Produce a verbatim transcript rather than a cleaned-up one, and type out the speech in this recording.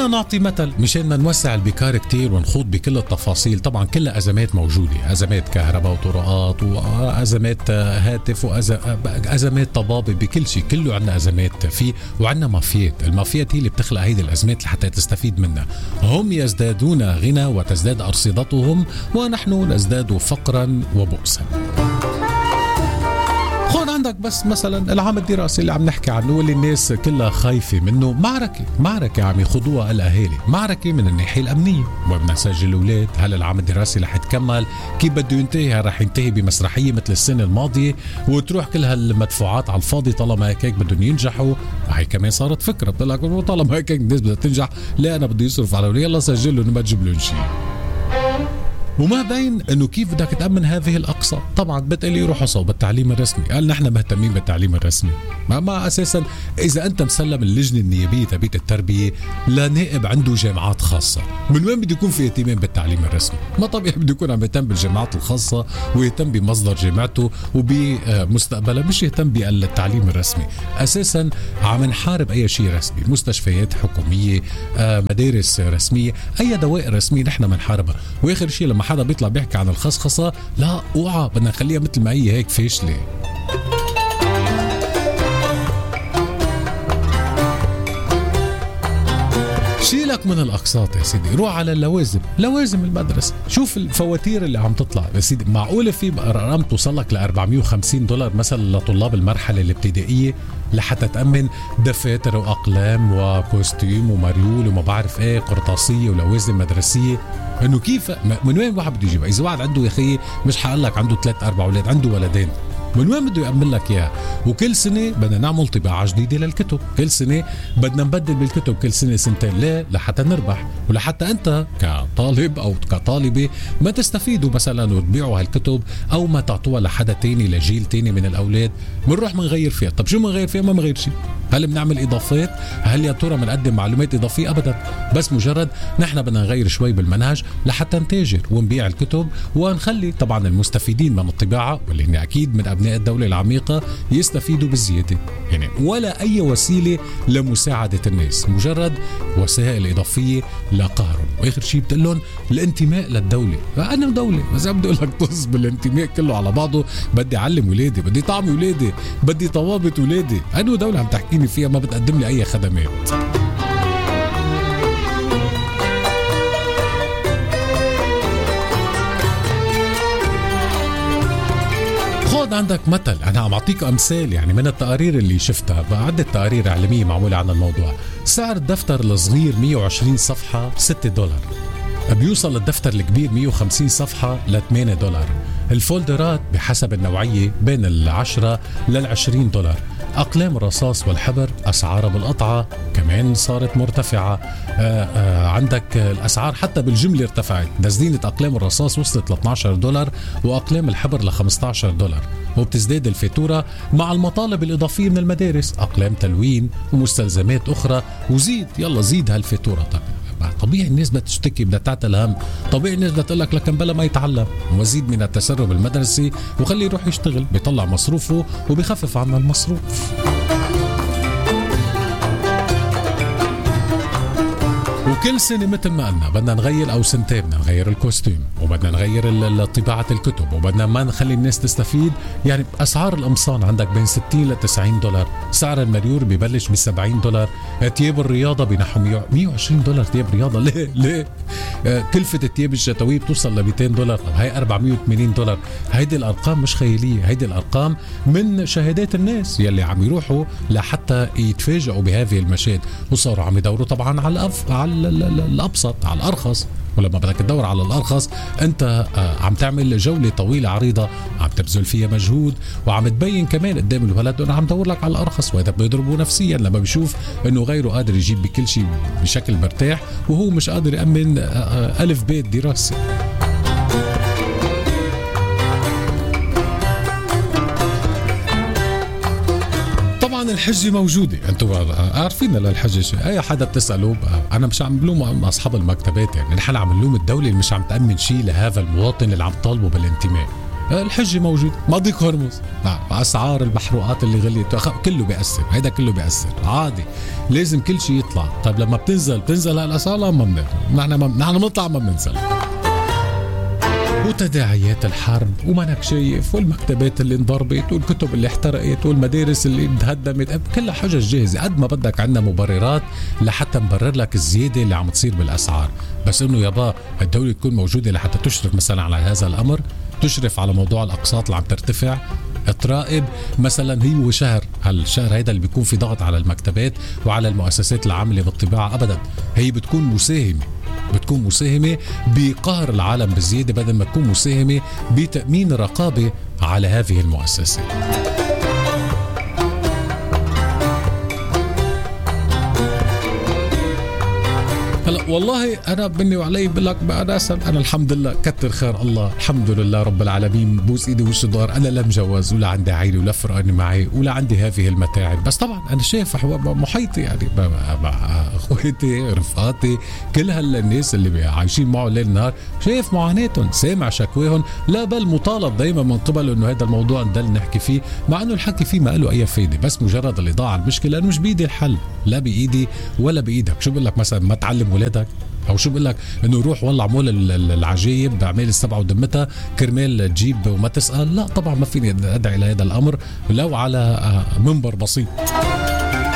خلينا نعطي مثل مشان ما نوسع البكار كتير ونخوض بكل التفاصيل. طبعا كلها أزمات موجودة، أزمات كهرباء وطرقات وأزمات هاتف وأزمات طبابة، بكل شيء كله عنا أزمات فيه، وعنا مافيات. المافيات هي اللي بتخلق هيدي الأزمات لحتى تستفيد منها. هم يزدادون غنى وتزداد أرصدتهم، ونحن نزداد فقرا وبؤسا. خذ عندك بس مثلا العام الدراسي اللي عم نحكي عنه واللي الناس كلها خايفة منه. معركة معركة عم يخوضوها الأهالي، معركة من الناحية الأمنية. وبدنا نسجل الأولاد، هل العام الدراسي رح يتكمل؟ كيف بده ينتهي؟ هل رح ينتهي بمسرحية مثل السنة الماضية وتروح كل هالمدفوعات على الفاضي طالما هيك بدهم ينجحوا؟ هي كمان صارت فكرة، بتقول لك طالما هيك الناس بدها تنجح، لا أنا بدي يصرف على أولاد، يلا سجلهم ما تجيب لهم شيء. وما بين انه كيف بدك تأمن هذه الاقساط. طبعا بتقلي روحوا صوب التعليم الرسمي، قال نحن مهتمين بالتعليم الرسمي. ما, ما اساسا اذا انت مسلم اللجنه النيابيه تبعت التربيه لنائب عنده جامعات خاصه، من وين بده يكون في اهتمام بالتعليم الرسمي؟ ما طبيعي بده يكون عم يهتم بالجامعات الخاصه ويهتم بمصدر جامعته وبمستقبله، مش يهتم بالتعليم الرسمي. اساسا عم نحارب اي شيء رسمي، مستشفيات حكوميه، مدارس رسميه، اي دوائر رسميه نحن بنحاربها. واخر شيء لما حدا بيطلع بيحكي عن الخصخصة، لا اوعى بدنا نخليها مثل ما هي هيك فاشلة. شيلك من الأقساط يا سيدي، روح على اللوازم، لوازم المدرسة. شوف الفواتير اللي عم تطلع يا سيدي، معقولة في أرقام توصلك ل أربعمية وخمسين دولار مثلا لطلاب المرحلة الابتدائية لحتى تأمن دفاتر وأقلام وكوستيم ومريول وما بعرف ايه قرطاسية ولوازم مدرسية؟ انه كيف من وين واحد بده يجيبها؟ اذا واحد عنده يا اخي مش حقول لك عنده ثلاث اربع اولاد، عنده ولدين، من وين بده يأمن لك اياها؟ وكل سنه بدنا نعمل طباعه جديده للكتب، كل سنه بدنا نبدل بالكتب، كل سنه سنتين. ليه؟ لحتى نربح ولحتى انت كطالب او كطالبه ما تستفيدوا مثلا وتبيعوا هالكتب او ما تعطوها لحدا تاني لجيل تاني من الاولاد. بنروح بنغير فيها. طب شو بنغير فيها؟ ما بنغير شيء. هل بنعمل اضافات؟ هل يا ترى بنقدم معلومات اضافيه؟ ابدا، بس مجرد نحن بدنا نغير شوي بالمنهج لحتى نتاجر ونبيع الكتب ونخلي طبعا المستفيدين من الطباعه واللي هن اكيد من ابناء الدوله العميقه يستفيدوا بالزياده. يعني ولا اي وسيله لمساعده الناس، مجرد وسائل اضافيه لقهرهم. واخر شيء بتقول لهم الانتماء للدوله. انا دوله، بس بدي اقول لك طز بالانتماء كله على بعضه. بدي اعلم ولادي، بدي طعم ولادي، بدي طوابط ولادي. انه دوله عم تحكيني فيها ما بتقدم لي اي خدمات؟ خذ عندك مثل، انا عم اعطيك امثال يعني من التقارير اللي شفتها، عدة تقارير اعلاميه معموله عن الموضوع. سعر الدفتر الصغير مية وعشرين صفحه ستة دولار، بيوصل الدفتر الكبير مية وخمسين صفحه ل ثمانية دولار. الفولدرات بحسب النوعيه بين العشرة للعشرين دولار. أقلام الرصاص والحبر أسعارها بالقطعة كمان صارت مرتفعة. آآ آآ عندك الأسعار حتى بالجملة ارتفعت. نزلينة أقلام الرصاص وصلت ل اثني عشر دولار وأقلام الحبر ل خمسة عشر دولار. وبتزداد الفاتورة مع المطالب الإضافية من المدارس، أقلام تلوين ومستلزمات أخرى، وزيد يلا زيد هالفاتورة. طبعا طبيعي الناس بدها تشتكي، بدها تعتل هم، طبيعي الناس بدها تقول لك لكن بلا ما يتعلم. وزيد من التسرب المدرسي وخليه يروح يشتغل، بيطلع مصروفه وبيخفف عنا المصروف. وكل سنة مثل ما قلنا بدنا نغير، أو سنتين بدنا نغير الكوستيم وبدنا نغير طباعة الكتب وبدنا ما نخلي الناس تستفيد. يعني أسعار القمصان عندك بين ستين لتسعين دولار، سعر المريور ببلش ب سبعين دولار، تياب الرياضة بنحو مية وعشرين دولار. تياب رياضة ليه ليه؟ آه كلفة التياب الشتوية بتوصل ل مئتين دولار، طب هاي أربعمية وثمانين دولار. هيدي الأرقام مش خيالية، هيدي الأرقام من شهادات الناس يلي عم يروحوا لحتى يتفاجئوا بهذه المشاهد، وصاروا عم يدوروا طبعا على الأف... على الأبسط، على الأرخص. ولما بدك تدور على الأرخص أنت عم تعمل جولة طويلة عريضة، عم تبذل فيها مجهود وعم تبين كمان قدام الولد أنا عم دور لك على الأرخص. وهذا بيضربه نفسيا لما بيشوف أنه غيره قادر يجيب بكل شيء بشكل مرتاح وهو مش قادر يأمن ألف بيت دراسي. الحجة موجودة، انتم عارفين للحجة. اي حدا بتسأله، انا مش عم بلوم اصحاب المكتبات، يعني نحن عم نلوم الدولة اللي مش عم تأمن شيء لهذا المواطن اللي عم طالبه بالانتماء. الحجة موجود، مضيق هرمز، نعم. أسعار المحروقات اللي غليت كله بيأثر، هيدا كله بيأثر عادي، لازم كل شيء يطلع. طيب لما بتنزل بتنزل هالأسعار ما بننزل، نحن ما نحن بنطلع ما بننزل. وتداعيات الحرب ومنك شايف، والمكتبات اللي انضربت والكتب اللي احترقت والمدارس اللي انهدمت، كلها حجج جاهزة. قد ما بدك عندنا مبررات لحتى نبرر لك الزيادة اللي عم تصير بالأسعار، بس انه يابا الدولة تكون موجودة لحتى تشرف مثلا على هذا الأمر، تشرف على موضوع الأقساط اللي عم ترتفع، تراقب مثلا هي وشهر هالشهر هيدا اللي بيكون في ضغط على المكتبات وعلى المؤسسات العاملة بالطباعة. أبدا، هي بتكون مساهمة بتكون مساهمة بقهر العالم بالزيادة بدل ما تكون مساهمة بتأمين رقابة على هذه المؤسسة. هلا والله انا بني وعلي بقول لك بقى ناسا، انا الحمد لله كتر خير الله، الحمد لله رب العالمين، بوس ايدي وش دار، انا لا مجوز ولا عندي عائله ولا فرقاني معي ولا عندي هذه المتاعب. بس طبعا انا شايف محيطي يعني مع اخواتي رفقاتي كل هالناس اللي عايشين معه ليل نهار، شايف معاناتهم، سامع شكواهم، لا بل مطالب دايما من قبل انه هذا الموضوع نضل نحكي فيه، مع انه الحكي فيه ما له اي فايده، بس مجرد الاضاءه على المشكله انه مش بايدي الحل، لا بايدي ولا بايدك. شو بقول لك مثلا ما تعلم ولادك، او شو بقول لك انه روح والله مول العجايب بعمل السبعه ودمتها كرمال تجيب وما تسال، لا طبعا ما فيني ادعي لهذا الامر لو على منبر بسيط.